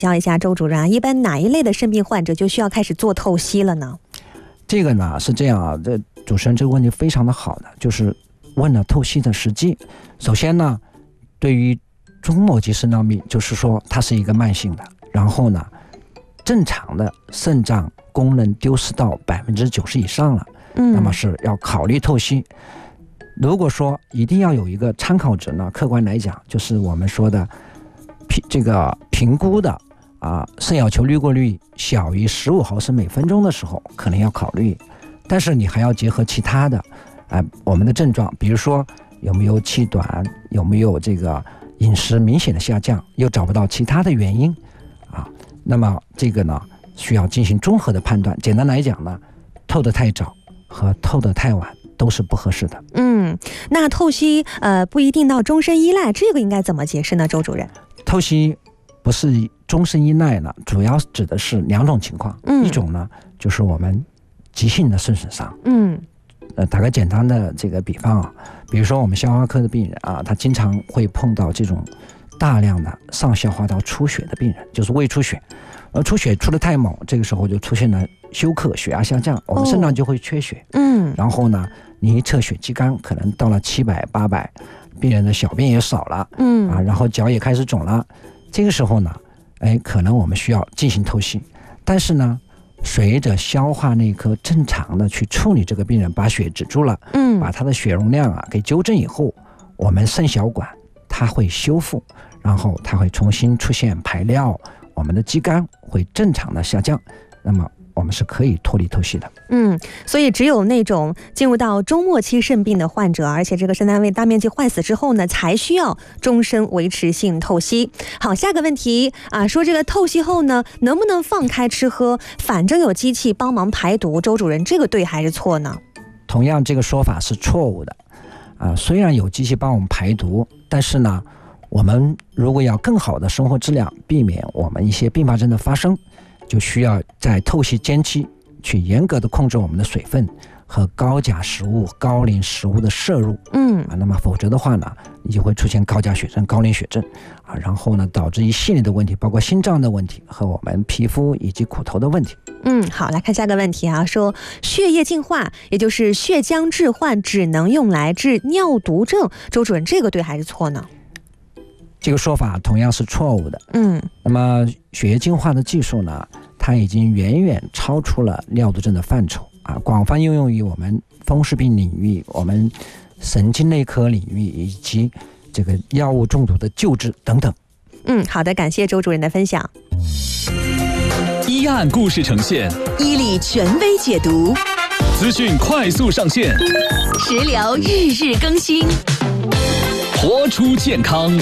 教一下周主任啊，一般哪一类的肾病患者就需要开始做透析了呢？ 这个呢是这样啊，这主持人这个问题非常的好的，就是问了透析的时机。首先呢，对于终末期肾脏病，就是说它是一个慢性的，然后呢，正常的肾脏功能丢失到90%以上了，那么是要考虑透析。如果说一定要有一个参考值呢，客观来讲，就是我们说的这个评估的肾小球滤过率小于15毫升每分钟的时候，可能要考虑。但是你还要结合其他的我们的症状，比如说有没有气短，有没有这个饮食明显的下降，又找不到其他的原因那么这个呢需要进行综合的判断。简单来讲呢，透得太早和透得太晚都是不合适的。 那透析不一定到终身依赖，这个应该怎么解释呢？周主任， 透析不是终身依赖呢，主要指的是两种情况。一种呢就是我们急性的肾损伤。打个简单的这个比方比如说我们消化科的病人他经常会碰到这种大量的上消化道出血的病人，就是胃出血。出血出得太猛，这个时候就出现了休克，血压下降，我们肾脏就会缺血。然后呢，你一测血肌酐可能到了700、800，病人的小便也少了，然后脚也开始肿了。这个时候呢，可能我们需要进行透析。但是呢，随着消化内科正常的去处理这个病人，把血止住了，把他的血容量给纠正以后，我们肾小管它会修复，然后它会重新出现排尿，我们的肌酐会正常的下降，那么我们是可以脱离透析的。 所以只有那种进入到终末期肾病的患者，而且这个肾单位大面积坏死之后呢，才需要终身维持性透析。好，下个问题说这个透析后呢，能不能放开吃喝，反正有机器帮忙排毒？周主任，这个对还是错呢？ 同样，这个说法是错误的虽然有机器帮我们排毒，但是呢，我们如果要更好的生活质量，避免我们一些并发症的发生，就需要在透析间期去严格的控制我们的水分和高钾食物、高磷食物的摄入。那么否则的话呢，你就会出现高钾血症、高磷血症然后呢，导致一系列的问题，包括心脏的问题和我们皮肤以及骨头的问题。 好，来看下个问题说血液净化，也就是血浆置换，只能用来治尿毒症。周主任，这个对还是错呢？ 这个说法同样是错误的。那么血液净化的技术呢，它已经远远超出了尿毒症的范畴广泛应用于我们风湿病领域、我们神经内科领域以及这个药物中毒的救治等等。 好的，感谢周主任的分享。 一案故事呈现， 伊利权威解读， 资讯快速上线， 食疗日日更新， 活出健康。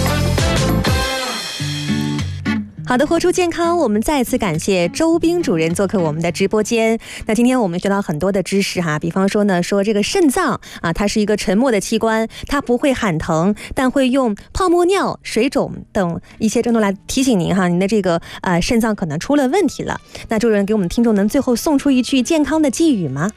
好的，活出健康，我们再次感谢周斌主任做客我们的直播间。那今天我们学到很多的知识比方说呢，说这个肾脏它是一个沉默的器官，它不会喊疼，但会用泡沫尿、水肿等一些症状来提醒您您的这个肾脏可能出了问题了。那周主任给我们听众能最后送出一句健康的寄语吗？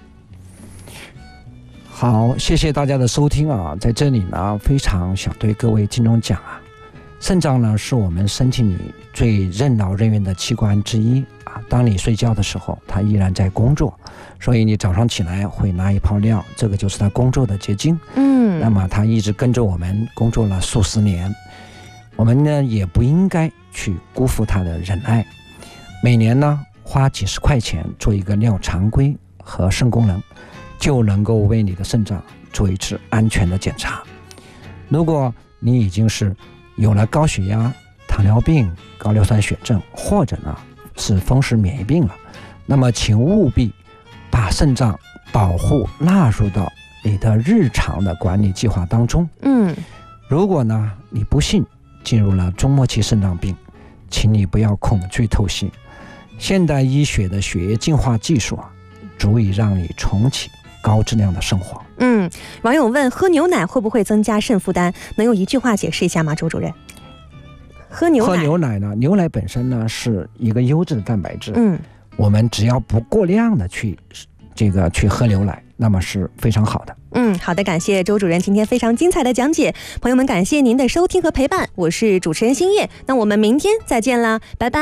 好，谢谢大家的收听在这里呢，非常想对各位听众讲肾脏呢是我们身体里最任劳任怨的器官之一当你睡觉的时候，它依然在工作，所以你早上起来会拿一泡尿，这个就是它工作的结晶。那么它一直跟着我们工作了数十年，我们呢也不应该去辜负它的忍耐。每年呢花几十块钱做一个尿常规和肾功能，就能够为你的肾脏做一次安全的检查。如果你已经是有了高血压、糖尿病、高尿酸血症，或者呢是风湿免疫病了，那么请务必把肾脏保护纳入到你的日常的管理计划当中。如果呢你不幸进入了终末期肾脏病，请你不要恐惧透析。现代医学的血液净化技术足以让你重启高质量的生活。 网友问，喝牛奶会不会增加肾负担？能用一句话解释一下吗？周主任。喝牛奶呢，牛奶本身呢是一个优质的蛋白质。我们只要不过量的去喝牛奶， 那么是非常好的。 好的，感谢周主任今天非常精彩的讲解。朋友们，感谢您的收听和陪伴，我是主持人星夜，那我们明天再见啦，拜拜。